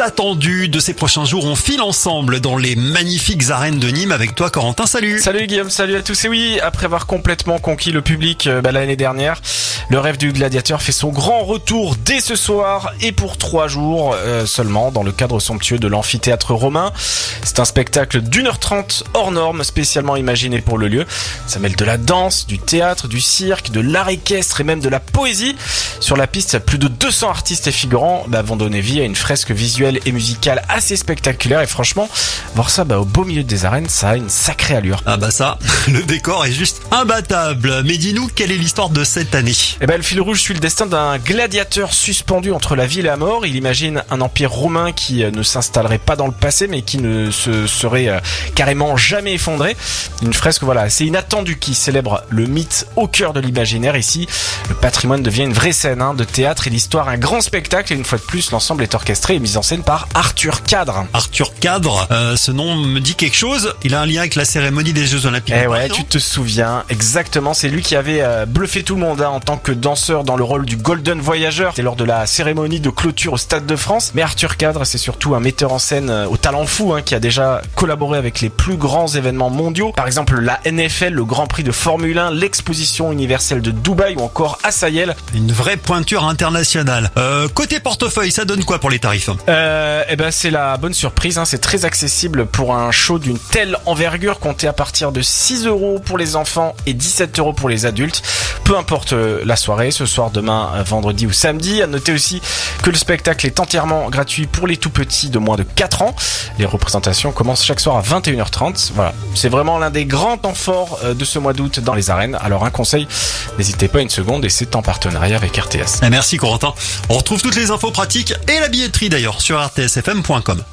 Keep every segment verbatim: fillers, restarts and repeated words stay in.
attendus de ces prochains jours. On file ensemble dans les magnifiques arènes de Nîmes avec toi, Corentin. Salut. Salut Guillaume, salut à tous. Et oui, après avoir complètement conquis le public euh, bah, l'année dernière, le rêve du gladiateur fait son grand retour dès ce soir et pour trois jours euh, seulement dans le cadre somptueux de l'amphithéâtre romain. C'est un spectacle d'une heure trente hors norme, spécialement imaginé pour le lieu. Ça mêle de la danse, du théâtre, du cirque, de l'art équestre et même de la poésie. Sur la piste, plus de deux cents artistes et figurants bah, vont donner vie à une fresque visuelle et musicale assez spectaculaire. Et franchement, voir ça bah, au beau milieu des arènes, ça a une sacrée allure. Ah bah ça, le décor est juste imbattable. Mais dis-nous, quelle est l'histoire de cette année ? Eh ben, le fil rouge suit le destin d'un gladiateur suspendu entre la vie et la mort. Il imagine un empire romain qui ne s'installerait pas dans le passé, mais qui ne se serait euh, carrément jamais effondré. Une fresque, voilà, assez inattendue qui célèbre le mythe au cœur de l'imaginaire. Ici, le patrimoine devient une vraie scène hein, de théâtre et l'histoire un grand spectacle. Et une fois de plus, l'ensemble est orchestré et mis en scène par Arthur Cadre. Arthur Cadre, euh, ce nom me dit quelque chose. Il a un lien avec la cérémonie des Jeux Olympiques. Eh ouais, tu te souviens, exactement. C'est lui qui avait euh, bluffé tout le monde hein, en tant que danseur dans le rôle du Golden Voyageur. C'était lors de la cérémonie de clôture au Stade de France. Mais Arthur Cadre, c'est surtout un metteur en scène euh, au talent fou hein, qui a déjà collaboré avec les plus grands événements mondiaux. Par exemple, la N F L, le Grand Prix de Formule un, l'exposition universelle de Dubaï ou encore à Sayel. Une vraie pointure internationale. Euh, côté portefeuille, ça donne quoi pour les tarifs ? Euh, eh ben, c'est la bonne surprise. Hein. C'est très accessible pour un show d'une telle envergure, compté à partir de six euros pour les enfants et dix-sept euros pour les adultes. Peu importe la soirée, ce soir, demain, vendredi ou samedi. À noter aussi que le spectacle est entièrement gratuit pour les tout petits de moins de quatre ans. Les représentations commencent chaque soir à vingt et une heures trente. Voilà. C'est vraiment l'un des grands temps forts de ce mois d'août dans les arènes. Alors un conseil, n'hésitez pas une seconde et c'est en partenariat avec R T S. Merci Corentin. On retrouve toutes les infos pratiques et la billetterie d'ailleurs sur r t s f m point com.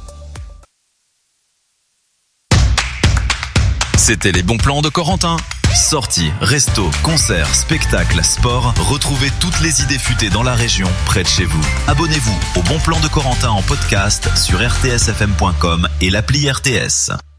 C'était les bons plans de Corentin. Sorties, restos, concerts, spectacles, sport. Retrouvez toutes les idées futées dans la région, près de chez vous. Abonnez-vous au Bon Plan de Corentin en podcast sur r t s f m point com et l'appli R T S.